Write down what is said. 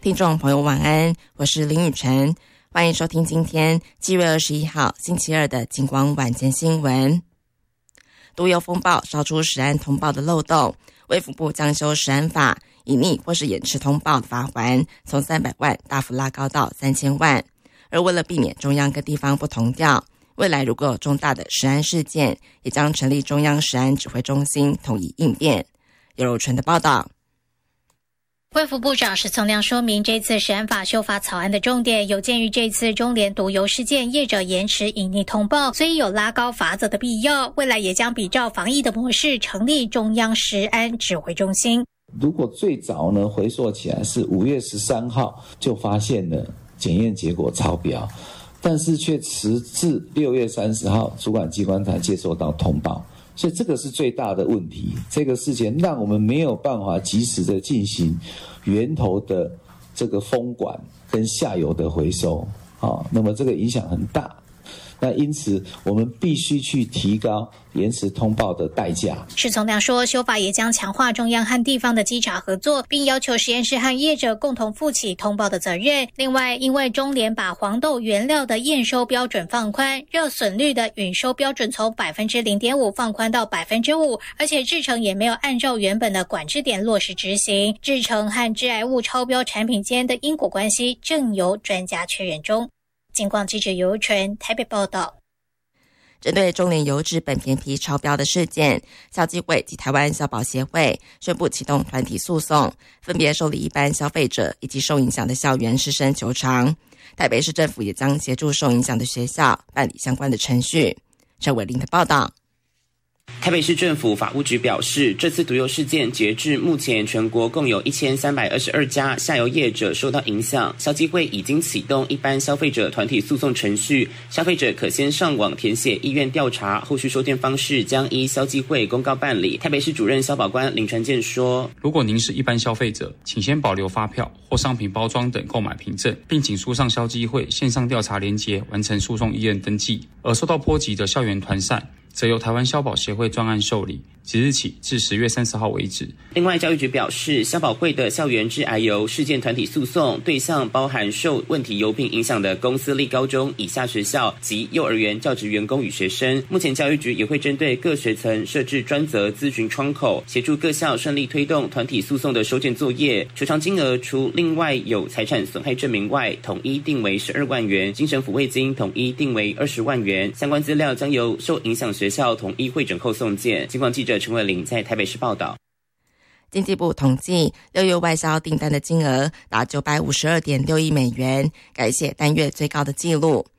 听众朋友晚安，我是林雨晨，欢迎收听今天7月21号星期二的警广晚间新闻。毒油风暴烧出食安通报的漏洞，卫福部将修食安法，隐匿或是延迟通报的罚锾从300万大幅拉高到3000万。而为了避免中央跟地方不同调，未来如果有重大的食安事件，也将成立中央食安指挥中心统一应变。尤柔纯的报道。 卫福部长石从亮说明，这次食安法修法草案的重点有鉴于这次中联毒油事件业者延迟隐匿通报，所以有拉高罚则的必要。未来也将比照防疫的模式，成立中央食安指挥中心。 如果最早呢回溯起来是5月13号就发现了检验结果超标，但是却迟至6月30号主管机关才接收到通报，所以这个是最大的问题。这个事情让我们没有办法及时的进行源头的这个封管跟下游的回收，那么这个影响很大。那因此我们必须去提高延迟通报的代价。 石从亮说，修法也将强化中央和地方的稽查合作，并要求实验室和业者共同负起通报的责任。另外，因为中联把黄豆原料的验收标准放宽，热损率的允收标准从 0.5% 放宽到 5%， 而且制程也没有按照原本的管制点落实执行，制程和致癌物超标产品间的因果关系正由专家确认中。警广记者尤柔纯台北报道。 针对中联油脂苯醃醊超标的事件，消基会及台湾消保协会宣布启动团体诉讼，分别受理一般消费者以及受影响的校园师生求偿。台北市政府也将协助受影响的学校办理相关的程序。陈伟玲的报道。 台北市政府法务局表示，这次毒油事件截至目前，全国共有1322家下游业者受到影响。消基会已经启动一般消费者团体诉讼程序，消费者可先上网填写意愿调查，后续收件方式将依消基会公告办理。台北市主任消保官林传健说， 如果您是一般消费者，请先保留发票或商品包装等购买凭证，并请输上消基会线上调查连结，完成诉讼意愿登记。而受到波及的校园团扇，则由台湾消保协会专案受理，即日起至10月30号为止。 另外，教育局表示，消保会的校园致癌油事件团体诉讼对象包含受问题油品影响的公私立高中以下学校及幼儿园教职员工与学生。目前教育局也会针对各学层设置专责咨询窗口，协助各校顺利推动团体诉讼的收件作业。求偿金额除另外有财产损害证明外，统一定为12万元，精神抚慰金统一定为20万元。相关资料将由受影响学校统一汇整后送件。警广记者陈伟玲在台北市报道。 经济部统计，6月外销订单的金额达952.6亿美元，改写单月最高的纪录。